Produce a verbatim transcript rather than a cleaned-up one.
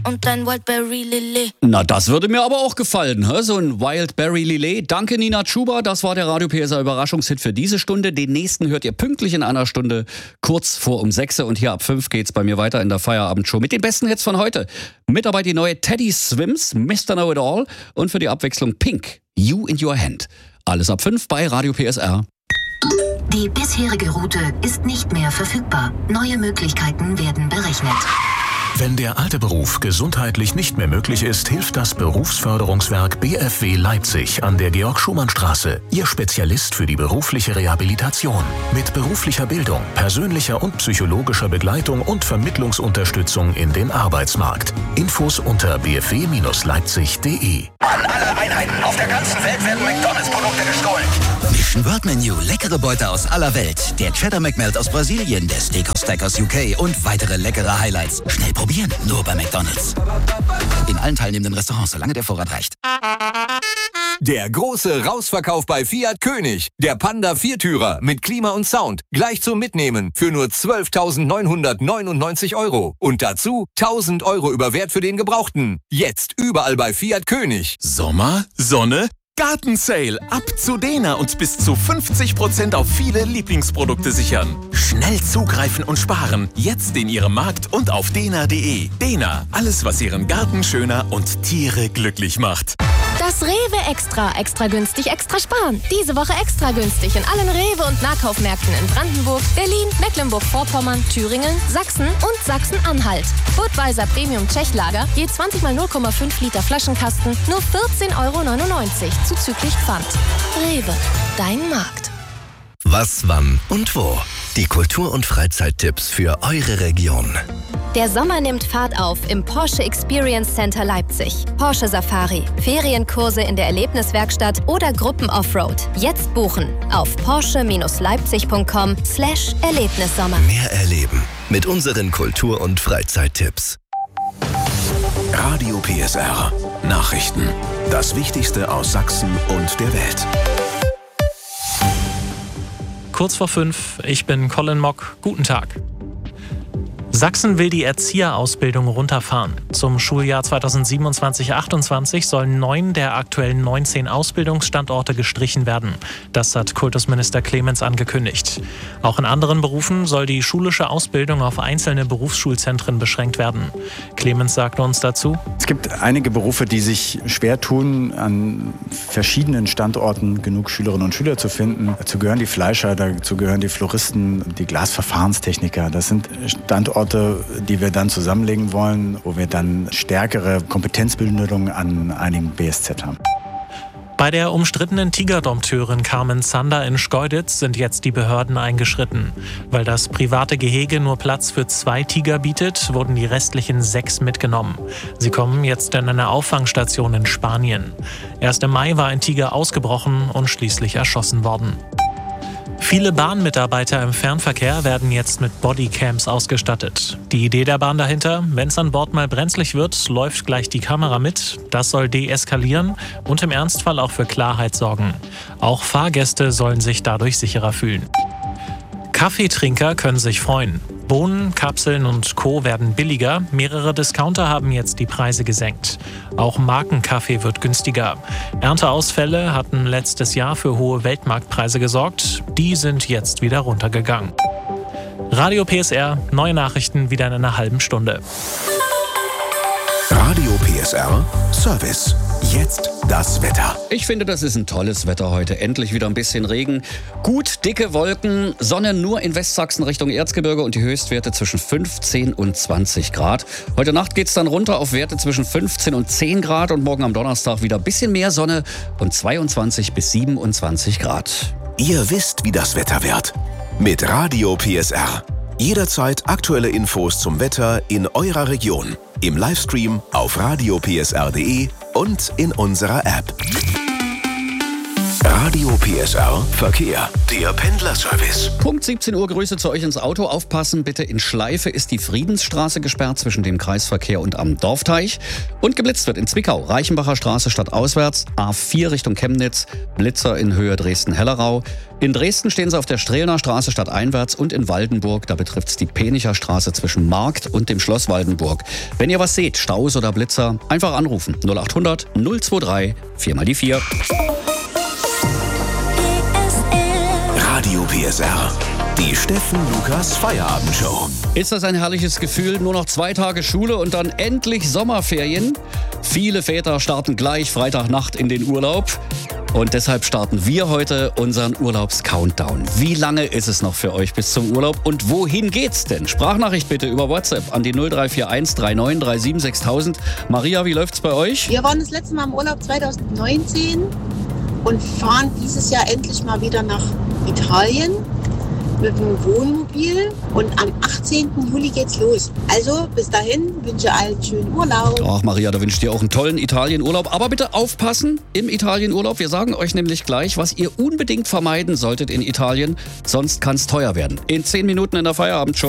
und dein Wildberry Lillet. Na, das würde mir aber auch gefallen, hä? So ein Wildberry Lillet. Danke, Nina Chuba. Das war der Radio P S R Überraschungshit für diese Stunde. Den nächsten hört ihr pünktlich in einer Stunde, kurz vor um sechs. Und hier ab fünf geht's bei mir weiter in der Feierabendshow mit den besten Hits von heute. Mit dabei die neue Teddy Swims, Mister Know-It-All und für die Abwechslung Pink, You in Your Hand. Alles ab fünf bei Radio P S R. Die bisherige Route ist nicht mehr verfügbar. Neue Möglichkeiten werden berechnet. Wenn der alte Beruf gesundheitlich nicht mehr möglich ist, hilft das Berufsförderungswerk B F W Leipzig an der Georg-Schumann-Straße. Ihr Spezialist für die berufliche Rehabilitation. Mit beruflicher Bildung, persönlicher und psychologischer Begleitung und Vermittlungsunterstützung in den Arbeitsmarkt. Infos unter b f w Bindestrich leipzig punkt de. An alle Einheiten auf der ganzen Welt werden McDonalds-Produkte gestohlen. Mission Word Menu, leckere Beute aus aller Welt. Der Cheddar McMelt aus Brasilien, der Steakhouse Stack aus U K und weitere leckere Highlights. Schnell probieren, nur bei McDonalds. In allen teilnehmenden Restaurants, solange der Vorrat reicht. Der große Rausverkauf bei Fiat König. Der Panda Viertürer mit Klima und Sound. Gleich zum Mitnehmen für nur zwölftausendneunhundertneunundneunzig Euro. Und dazu tausend Euro über Wert für den Gebrauchten. Jetzt überall bei Fiat König. Sommer, Sonne, Gartensale. Ab zu Dena und bis zu fünfzig Prozent auf viele Lieblingsprodukte sichern. Schnell zugreifen und sparen. Jetzt in Ihrem Markt und auf dena punkt de. Dena, alles was Ihren Garten schöner und Tiere glücklich macht. Das Rewe Extra. Extra günstig, extra sparen. Diese Woche extra günstig in allen Rewe- und Nahkaufmärkten in Brandenburg, Berlin, Mecklenburg-Vorpommern, Thüringen, Sachsen und Sachsen-Anhalt. Budweiser Premium Tschechlager, je zwanzig mal null Komma fünf Liter Flaschenkasten, nur vierzehn Euro neunundneunzig, zuzüglich Pfand. Rewe, dein Markt. Was, wann und wo? Die Kultur- und Freizeittipps für eure Region. Der Sommer nimmt Fahrt auf im Porsche Experience Center Leipzig. Porsche Safari, Ferienkurse in der Erlebniswerkstatt oder Gruppen-Offroad. Jetzt buchen auf porsche leipzig punkt com slash Erlebnissommer. Mehr erleben mit unseren Kultur- und Freizeittipps. Radio P S R. Nachrichten. Das Wichtigste aus Sachsen und der Welt. Kurz vor fünf, ich bin Colin Mock. Guten Tag. Sachsen will die Erzieherausbildung runterfahren. Zum Schuljahr zweitausendsiebenundzwanzig achtundzwanzig sollen neun der aktuellen neunzehn Ausbildungsstandorte gestrichen werden. Das hat Kultusminister Clemens angekündigt. Auch in anderen Berufen soll die schulische Ausbildung auf einzelne Berufsschulzentren beschränkt werden. Clemens sagte uns dazu: Es gibt einige Berufe, die sich schwer tun, an verschiedenen Standorten genug Schülerinnen und Schüler zu finden. Dazu gehören die Fleischer, dazu gehören die Floristen, die Glasverfahrenstechniker. Das sind Standorte, die wir dann zusammenlegen wollen, wo wir dann stärkere Kompetenzbildung an einigen B S Z haben. Bei der umstrittenen Tigerdompteurin Carmen Zander in Schkeuditz sind jetzt die Behörden eingeschritten. Weil das private Gehege nur Platz für zwei Tiger bietet, wurden die restlichen sechs mitgenommen. Sie kommen jetzt in eine Auffangstation in Spanien. Erst im Mai war ein Tiger ausgebrochen und schließlich erschossen worden. Viele Bahnmitarbeiter im Fernverkehr werden jetzt mit Bodycams ausgestattet. Die Idee der Bahn dahinter: wenn es an Bord mal brenzlig wird, läuft gleich die Kamera mit. Das soll deeskalieren und im Ernstfall auch für Klarheit sorgen. Auch Fahrgäste sollen sich dadurch sicherer fühlen. Kaffeetrinker können sich freuen. Bohnen, Kapseln und Co. werden billiger. Mehrere Discounter haben jetzt die Preise gesenkt. Auch Markenkaffee wird günstiger. Ernteausfälle hatten letztes Jahr für hohe Weltmarktpreise gesorgt. Die sind jetzt wieder runtergegangen. Radio P S R, neue Nachrichten wieder in einer halben Stunde. Radio P S R Service. Jetzt das Wetter. Ich finde, das ist ein tolles Wetter heute. Endlich wieder ein bisschen Regen. Gut, dicke Wolken, Sonne nur in Westsachsen Richtung Erzgebirge und die Höchstwerte zwischen fünfzehn und zwanzig Grad. Heute Nacht geht's dann runter auf Werte zwischen fünfzehn und zehn Grad und morgen am Donnerstag wieder ein bisschen mehr Sonne und zweiundzwanzig bis siebenundzwanzig Grad. Ihr wisst, wie das Wetter wird. Mit Radio P S R. Jederzeit aktuelle Infos zum Wetter in eurer Region. Im Livestream auf radio p s r punkt de und in unserer App. Radio P S R Verkehr. Der Pendlerservice. Punkt siebzehn Uhr, Grüße zu euch ins Auto. Aufpassen bitte, in Schleife ist die Friedensstraße gesperrt zwischen dem Kreisverkehr und am Dorfteich. Und geblitzt wird in Zwickau, Reichenbacher Straße stadtauswärts, A vier Richtung Chemnitz, Blitzer in Höhe Dresden-Hellerau. In Dresden stehen sie auf der Strehlner Straße stadteinwärts und in Waldenburg, da betrifft es die Penicher Straße zwischen Markt und dem Schloss Waldenburg. Wenn ihr was seht, Staus oder Blitzer, einfach anrufen. null acht hundert null zwei drei vier mal die vier. Radio P S R. Die Steffen Lukas Feierabendshow. Ist das ein herrliches Gefühl? Nur noch zwei Tage Schule und dann endlich Sommerferien. Viele Väter starten gleich Freitagnacht in den Urlaub. Und deshalb starten wir heute unseren Urlaubs-Countdown. Wie lange ist es noch für euch bis zum Urlaub und wohin geht's denn? Sprachnachricht bitte über WhatsApp an die null drei vier eins drei neun drei sieben sechs tausend. Maria, wie läuft's bei euch? Wir waren das letzte Mal im Urlaub zwanzig neunzehn und fahren dieses Jahr endlich mal wieder nach Italien mit dem Wohnmobil und am achtzehnten Juli geht's los. Also bis dahin wünsche ich allen schönen Urlaub. Ach Maria, da wünsche ich dir auch einen tollen Italienurlaub. Aber bitte aufpassen im Italienurlaub. Wir sagen euch nämlich gleich, was ihr unbedingt vermeiden solltet in Italien. Sonst kann es teuer werden. In zehn Minuten in der Feierabendshow.